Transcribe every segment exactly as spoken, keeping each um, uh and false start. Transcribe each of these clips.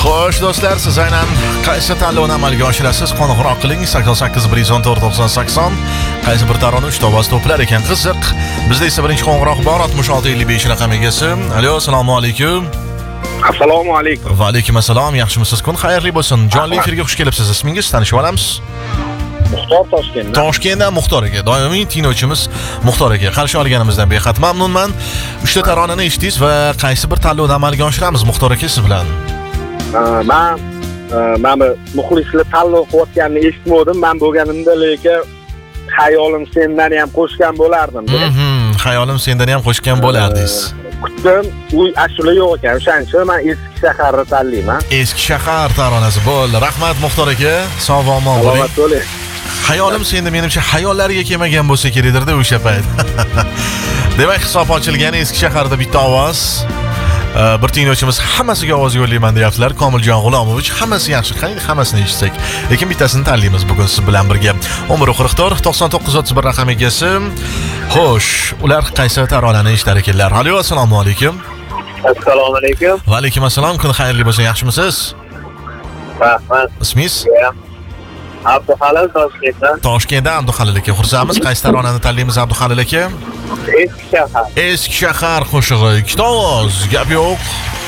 Xo'sh do'stlar, siz aynan qaysi tanlovni amalga oshirasiz? Qo'ng'iroq qiling sakson sakkiz bir yuz o'n to'rt to'qson sakson. Qaysi bir tarona uchta ovoz to'plar ekan, qiziq. Bizda esa birinchi qo'ng'iroq bor, oltmish olti ellik besh raqam egasi. Alo, assalomu alaykum. Assalomu alaykum. Va alaykum assalom. Yaxshimisiz? Kun xayrli bo'lsin. Jonli efirga xush kelibsiz. Ismingiz tanishib olamiz? Muxtor Toshkentdan. Toshkentdan Muxtor aka. Doimiy tinglovchimiz Muxtor aka. Qarshi olganimizdan behad mamnunman. uchta taronani eshitdingiz va qaysi bir tanlovni amalga oshiramiz Muxtor aka siz bilan? Men mana muxlislar tanlov qilayotganini eshitmadim. Men bo'lganimda lekin xayolim sendan ham qo'shgan bo'lardim. Mhm, xayolim sendan ham qo'shgan bo'lardingiz. Kutdim, u ashula yo'q ekan. O'shaning uchun men eski shaharni tanlayman. Eski shahar taronasi bo'ldi. Rahmat Muxtor aka. Sog' omon bo'ling. Salomat bo'ling. Xayolim senda menimcha xayollariga kelmagan bo'lsa kerakdir-da o'sha payt. Demak, hisob ochilgan eski shaharda bitta ovoz. Bir tinglovchimiz hammasiga ovoz yo'llayman deyaptilar. Komiljon G'ulomovich, hammasi yaxshi. Qani hammasini eshitsak. Lekin bittasini tanlaymiz bugun siz bilan birga. o'n bir qirq to'rt to'qson to'qqiz o'ttiz bir raqam egasi. Xo'sh, ular qaysi taronani eshitar ekanlar? Alo, assalomu alaykum. Assalomu alaykum. Va alaykum assalom. Kun xayrli bo'lsin. Yaxshimisiz? Rahmat. Ismingiz? Abduhalil Toshkentdan. Toshkentdan Abduhalil aka. Xursandmiz. Qaysi taronani tanlaymiz Abduhalil aka? Eski shahar. Eski shahar qo'shig'i. Ikkita ovoz, gap yo'q.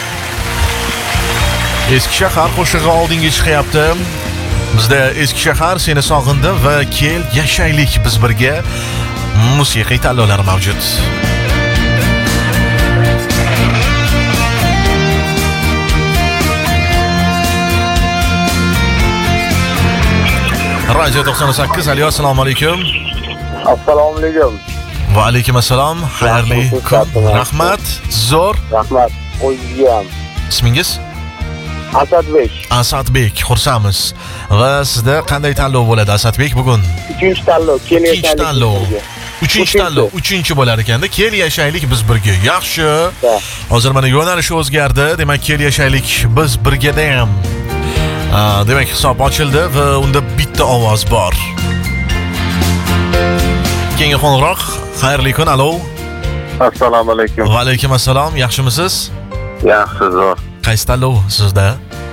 Eski shahar qo'shig'i oldinga chiqyapti. Bizda eski shahar seni sog'indim va kel yashaylik biz birga. Musiqiy tanlovlar mavjud. Radio to'qson sakkiz. Alo, assalomu alaykum. Assalomu alaykum. Va alaykum assalom. Xayrli kun. Rahmat. Zo'r. Rahmat. O'ziyam. Ismingiz? Asadbek. Asadbek, xursandmiz. Va sizda qanday tanlov bo'ladi Asadbek bugun? Ikkinchi tanlov, kel Ikkinchi tanlov. Uchinchi tanlov, uchinchi bo'lar ekanda. Kel yashaylik biz birga. Yaxshi. Hozir mana yo'nalish o'zgardi. Demak, kel yashaylik biz birgada ham. Demak, hisob ochildi va unda bitta ovoz bor. Keyingi qo'ng'iroq. Xayrli kun. Alo. Assalomu alaykum. Va alaykum assalom. Yaxshimisiz? Yaxshi, zo'r. Qaysi tanlov sizda?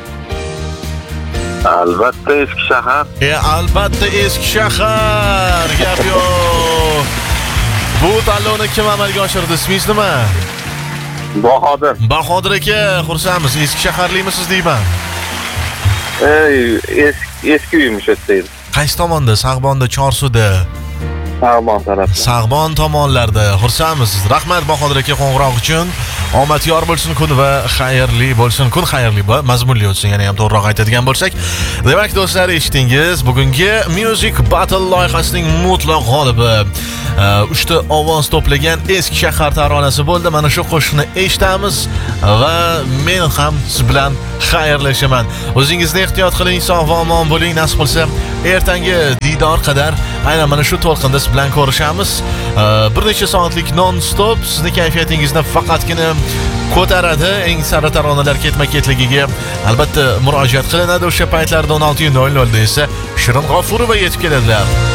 Albatta eski shahar. E, albatta eski shahar. Gap yo'q. Bu tanlovni kim amalga oshirdi? Ismingiz nima? Bahodir. Bahodir aka, xursandmiz. Eski shaharlimisiz deyman. Ey, eski eski uyimiz o'tdaydi. Qaysi tomonda? Sag'bonda, Chorsuda. Sag'bon tarafda. Sag'bon tomonlarda. Xursandmiz. Rahmat Bahodir aka qo'ng'iroq uchun. Omad yor bo'lsin kun va xayrli bo'lsin. Kun xayrli va mazmunli o'tsin. Yana ham to'g'riroq aytadigan bo'lsak. Demak, do'stlar, eshitdingiz. Bugungi Music Battle loyihasining mutlaq g'olibi uchta ovoz to'plagan eski shahar taronasi bo'ldi. Mana shu qo'shiqni eshitamiz va men ham siz bilan xayrlashaman. O'zingizni ehtiyot qiling, sog' va omon bo'ling. Nasib qilsa, ertangi diydor qadar aynan mana shu to'lqinda siz bilan ko'rishamiz. Bir necha soatlik non-stop sizni kayfiyatingizni faqatgina ko'taradi. Eng sara taronalar ketma-ketligiga albatta murojaat qilinadi. O'sha paytlarda o'n olti nol nol da esa Shirin G'ofurova yetib keladilar.